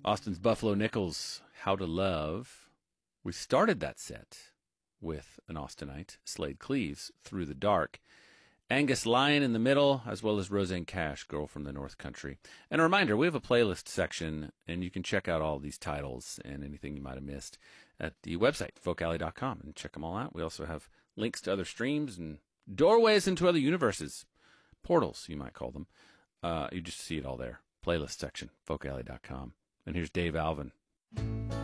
Austin's Buffalo Nichols, How to Love. We started that set with an Austinite, Slade Cleaves, Through the Dark. Angus Lyon in the middle, as well as Roseanne Cash, Girl from the North Country. And a reminder, we have a playlist section, and you can check out all these titles and anything you might have missed at the website, folkalley.com, and check them all out. We also have links to other streams and doorways into other universes. Portals, you might call them. You just see it all there. Playlist section, folkalley.com. And here's Dave Alvin.